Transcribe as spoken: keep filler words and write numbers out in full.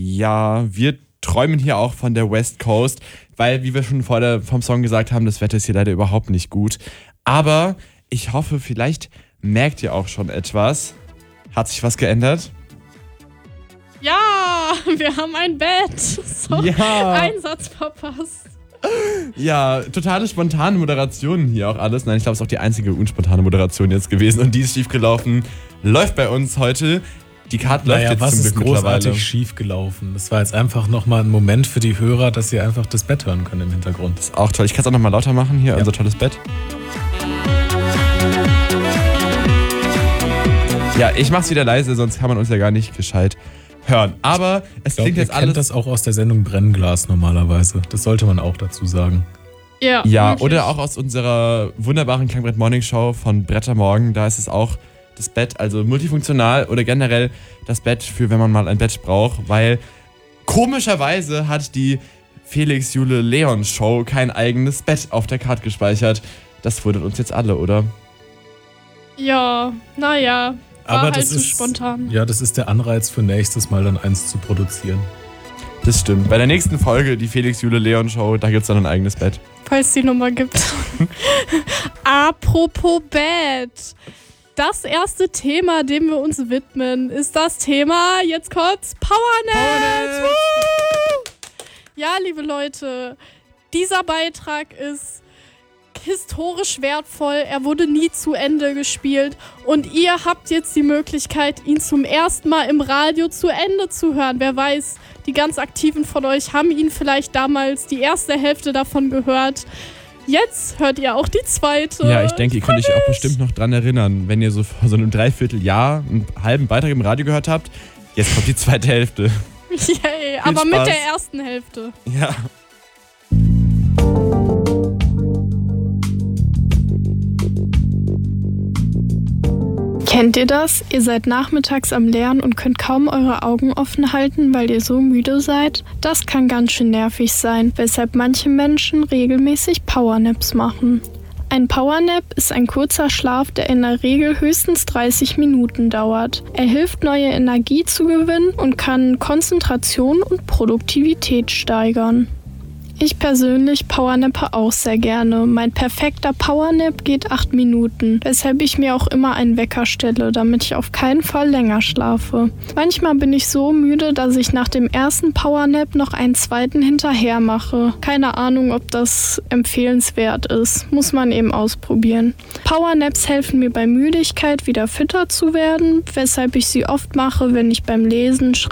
Ja, wir träumen hier auch von der West Coast, weil, wie wir schon vor der, vom Song gesagt haben, das Wetter ist hier leider überhaupt nicht gut. Aber ich hoffe, vielleicht merkt ihr auch schon etwas. Hat sich was geändert? Ja, wir haben ein Bett. So, ja. Einsatz verpasst. Ja, totale spontane Moderationen hier auch alles. Nein, ich glaube, es ist auch die einzige unspontane Moderation jetzt gewesen. Und die ist schiefgelaufen. Läuft bei uns heute. Die Karte läuft naja, jetzt was zum ist Glück großartig mittlerweile. schiefgelaufen? Das war jetzt einfach nochmal ein Moment für die Hörer, dass sie einfach das Bett hören können im Hintergrund. Das ist auch toll. Ich kann es auch nochmal lauter machen hier, ja. Unser tolles Bett. Ja, ich mach's wieder leise, sonst kann man uns ja gar nicht gescheit hören. Aber es glaub, klingt jetzt ihr alles... kennt das auch aus der Sendung Brennglas normalerweise. Das sollte man auch dazu sagen. Ja, ja wirklich. Oder auch aus unserer wunderbaren Klangbrett Morning Show von Brettermorgen. Da ist es auch das Bett, also multifunktional oder generell das Bett für, wenn man mal ein Bett braucht. Weil komischerweise hat die Felix Jule Leon Show kein eigenes Bett auf der Karte gespeichert. Das wundert uns jetzt alle, oder? Ja, naja. War Aber halt das zu ist, spontan. Ja, das ist der Anreiz für nächstes Mal dann eins zu produzieren. Das stimmt. Bei der nächsten Folge, die Felix Jule Leon Show, da gibt es dann ein eigenes Bett. Falls die Nummer gibt. Apropos Bett. Das erste Thema, dem wir uns widmen, ist das Thema, jetzt kommt's, Powernap. Powernap. Ja, liebe Leute, dieser Beitrag ist historisch wertvoll. Er wurde nie zu Ende gespielt und ihr habt jetzt die Möglichkeit, ihn zum ersten Mal im Radio zu Ende zu hören. Wer weiß, die ganz Aktiven von euch haben ihn vielleicht damals die erste Hälfte davon gehört. Jetzt hört ihr auch die zweite. Ja, ich denke, ihr könnt euch auch bestimmt noch dran erinnern, wenn ihr so vor so einem Dreivierteljahr einen halben Beitrag im Radio gehört habt. Jetzt kommt die zweite Hälfte. Yay, aber Spaß. mit der ersten Hälfte. Ja. Kennt ihr das? Ihr seid nachmittags am Lernen und könnt kaum eure Augen offen halten, weil ihr so müde seid? Das kann ganz schön nervig sein, weshalb manche Menschen regelmäßig Powernaps machen. Ein Powernap ist ein kurzer Schlaf, der in der Regel höchstens dreißig Minuten dauert. Er hilft, neue Energie zu gewinnen und kann Konzentration und Produktivität steigern. Ich persönlich powernappe auch sehr gerne. Mein perfekter Powernap geht acht Minuten, weshalb ich mir auch immer einen Wecker stelle, damit ich auf keinen Fall länger schlafe. Manchmal bin ich so müde, dass ich nach dem ersten Powernap noch einen zweiten hinterher mache. Keine Ahnung, ob das empfehlenswert ist. Muss man eben ausprobieren. Powernaps helfen mir bei Müdigkeit wieder fitter zu werden, weshalb ich sie oft mache, wenn ich beim Lesen,